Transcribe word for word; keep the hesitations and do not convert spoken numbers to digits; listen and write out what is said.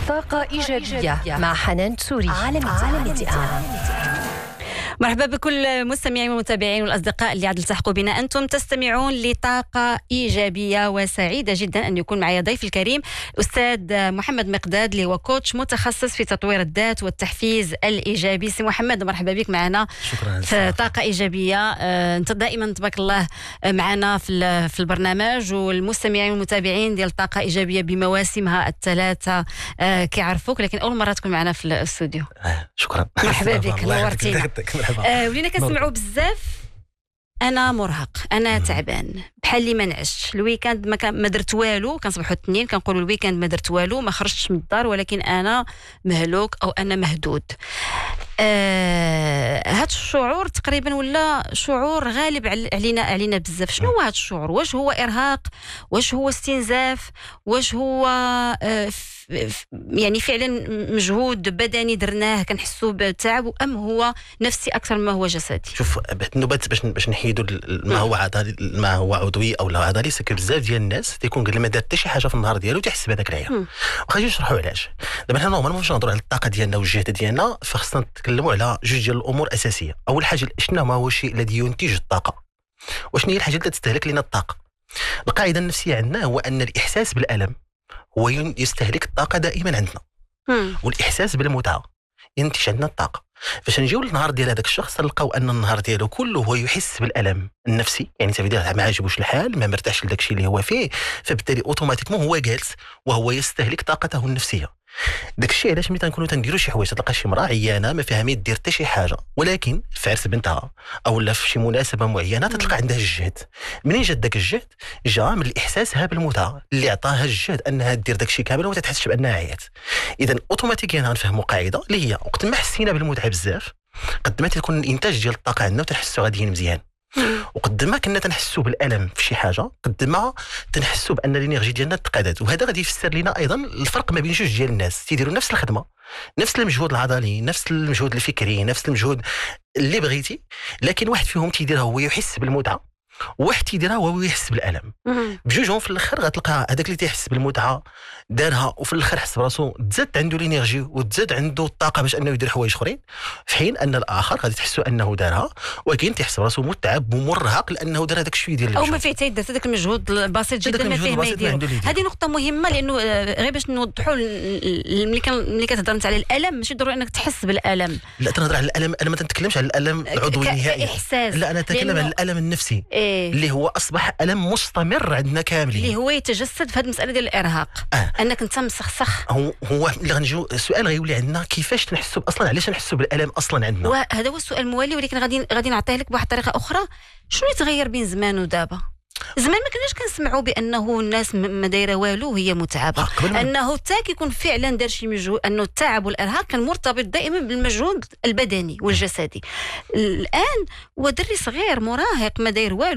طاقة إيجابية مع حنان تسوري. عالم التعامل. مرحبا بكل المستمعين والمتابعين والأصدقاء اللي عاد التحقوا بنا. أنتم تستمعون لطاقة إيجابية، وسعيدة جدا أن يكون معي ضيف الكريم أستاذ محمد مقداد اللي هو كوتش متخصص في تطوير الذات والتحفيز الإيجابي. سي محمد مرحبا بك معنا. شكرا. في طاقة إيجابية. آه، أنت دائما تبارك الله معنا في في البرنامج، والمستمعين والمتابعين ديال طاقة إيجابية بمواسمها الثلاثة آه، كيعرفوك، لكن أول مرة تكون معنا في الاستوديو. آه، شكرا. مرحبا بك، نورتينا. آه، ولينا كنسمعوا بزاف انا مرهق، انا تعبان، بحال اللي ما نعش الويكاند، ما, ما درت والو. كنصبحوا الاثنين كنقولوا الويكاند ما درت والو، ما خرجتش من الدار، ولكن انا مهلوك او انا مهدود. آه هاد الشعور تقريبا ولا شعور غالب علينا علينا بزاف. شنو هو هاد الشعور؟ واش هو ارهاق؟ واش هو استنزاف؟ واش هو آه يعني فعلا مجهود بدني درناه كنحسوا بالتعب، ام هو نفسي اكثر ما هو جسدي؟ شوف النوبات باش باش نحيدوا ما هو عضلي ما هو عضوي او لا عضلي، سكر بزاف ديال الناس تيكون قال ما دار حتى شي حاجه في النهار ديالو تيحس بهذاك العيا. وخلينا نشرحوا علاش. دابا حنا نورمالمون فاش نهضروا على الطاقه ديالنا والجهد ديالنا فخصنا نتكلموا على جوج ديال الامور اساسيه. اول حاجه شنو ما هو الشيء الذي ينتج الطاقه، وشنو هي الحاجه اللي تستهلك لنا الطاقه. القاعده النفسيه عندنا هو ان الاحساس بالالم هو يستهلك الطاقه دائما عندنا، والاحساس بالمتعه ينتج عندنا الطاقه. فاش نجيو للنهار ديال هذاك الشخص نلقاو ان النهار ديالو كله هو يحس بالالم النفسي، يعني تبدا ما عاجبوش الحال، ما مرتاحش لداك الشيء اللي هو فيه، فبالتالي اوتوماتيكمون هو جالس وهو يستهلك طاقته النفسيه. داك الشيء علاش ملي تنكونوا تنديروا شي حوايج، تلقى شي مراه عيانه ما فيها ما دير حتى شي حاجه، ولكن في عرس بنتها او لا في شي مناسبه معينه تلقى عندها الجهد. منين جا داك الجهد؟ جا من الاحساسها بالمتعه اللي عطاها الجهد انها دير داك الشيء كامل وما تحسش بانها عيات. اذا اوتوماتيكيا غنفهموا قاعده اللي هي وقت ما حسينا بالمتعه بزاف قد ما تكون الانتاج ديال الطاقه عندنا وتنحسوا غاديين مزيان. وقد ما كنا تنحسوا بالالم في شي حاجه قد ما تنحسوا بان الانرجي ديالنا تقادت. وهذا غادي يفسر لنا ايضا الفرق ما بين جوج ديال الناس تيديروا نفس الخدمه، نفس المجهود العضلي، نفس المجهود الفكري، نفس المجهود اللي بغيتي، لكن واحد فيهم تيديرها هو يحس بالمتعه، واحد تيديرها وهو يحس بالالم. بجوجهم في الاخر غتلقى هذاك اللي تيحس بالمتعه دارها وفي الاخر حس براسو تزاد عنده الانرجي وتزاد عنده الطاقه باش انه يدير حوايج اخرين، في حين ان الاخر غادي تحسوا انه دارها ولكن تيحس براسو متعب ومرهق لانه دار هذاك الشويه ديال المجهود، او ما فيه تيدار هذاك المجهود البسيط جدا ما فيه ما يدير. هذه نقطه مهمه، لانه غير باش نوضحوا ملي ملي كتهضر انت على الالم ماشي ضروري انك تحس بالالم. لا تنهضر على الالم، انا ما تنتكلمش على الالم العضوي نهائيا، لا انا نتكلم على الالم النفسي إيه؟ اللي هو اصبح الم مستمر عندنا كاملين، اللي هو يتجسد في هذه المساله ديال الارهاق. آه. انك انت مسخسخ. هو هو اللي غنجيو السؤال غيولي عندنا كيفاش نحسوا اصلا، علاش نحسوا بالالم اصلا عندنا؟ وهذا هو السؤال الموالي، ولكن غادي غادي نعطيه لك بواحد الطريقه اخرى. شنو يتغير بين زمان ودابا؟ زمان ما كناش كنسمعوا بانه الناس ما دايره والو هي متعبه، انه حتى كيكون فعلا دار شي مجهود، انه التعب والارهاق كان مرتبط دائما بالمجهود البدني والجسدي. الان هو دري صغير مراهق ما داير والو